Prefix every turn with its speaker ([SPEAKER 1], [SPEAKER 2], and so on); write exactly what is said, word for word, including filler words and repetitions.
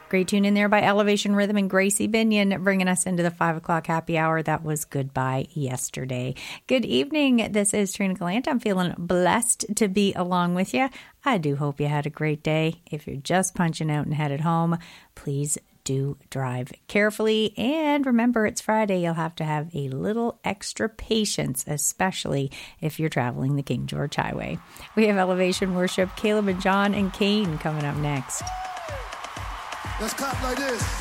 [SPEAKER 1] Great tune in there by Elevation Rhythm and Gracie Binion, bringing us into the five o'clock happy hour. That was Goodbye Yesterday. Good evening. This is Trina Gallant. I'm feeling blessed to be along with you. I do hope you had a great day. If you're just punching out and headed home, please do drive carefully. And remember, it's Friday. You'll have to have a little extra patience, especially if you're traveling the King George Highway. We have Elevation Worship, Caleb and John and Kane coming up next.
[SPEAKER 2] Let's clap like this.